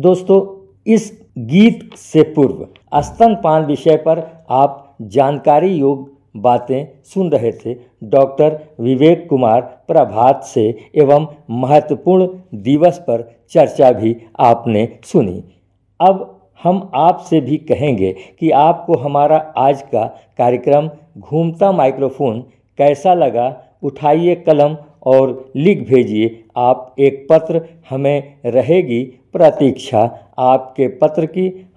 दोस्तों, इस गीत से पूर्व स्तनपान विषय पर आप जानकारी योग बातें सुन रहे थे डॉक्टर विवेक कुमार प्रभात से, एवं महत्वपूर्ण दिवस पर चर्चा भी आपने सुनी। अब हम आपसे भी कहेंगे कि आपको हमारा आज का कार्यक्रम घूमता माइक्रोफोन कैसा लगा। उठाइए कलम और लिख भेजिए। आप एक पत्र, हमें रहेगी प्रतीक्षा आपके पत्र की।